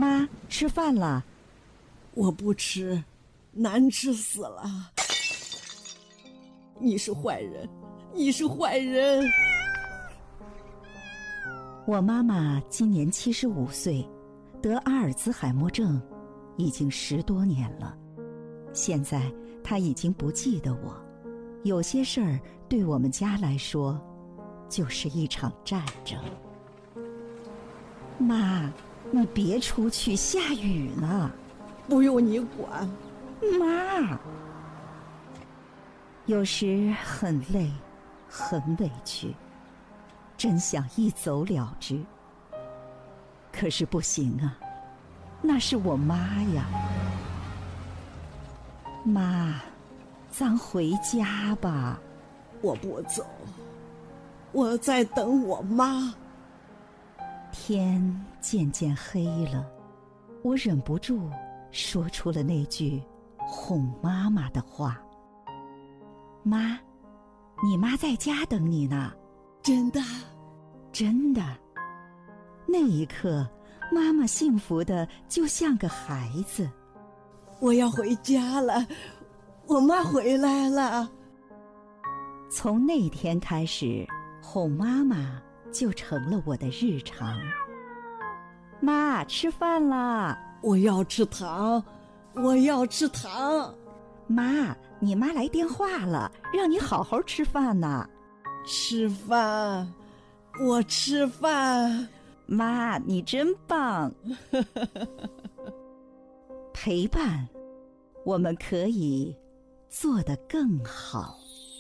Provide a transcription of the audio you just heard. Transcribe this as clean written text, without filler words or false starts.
妈，吃饭了。 我不吃，难吃死了。你是坏人，你是坏人。 我妈妈今年75岁，得阿尔兹海默症，已经10多年了。现在她已经不记得我，有些事儿对我们家来说，就是一场战争。妈，你别出去，下雨呢。 不用你管。 妈，有时很累，很委屈，真想一走了之。可是不行啊，那是我妈呀。妈，咱回家吧。 我不走，我在等我妈。 天渐渐黑了，我忍不住说出了那句哄妈妈的话。妈，你妈在家等你呢。 真的？ 真的。那一刻，妈妈幸福的就像个孩子。 我要回家了，我妈回来了。 从那天开始，哄妈妈就成了我的日常。妈，吃饭啦！ 我要吃糖，我要吃糖。 妈，你妈来电话了，让你好好吃饭呢。 吃饭，我吃饭。 妈，你真棒。陪伴，我们可以做得更好。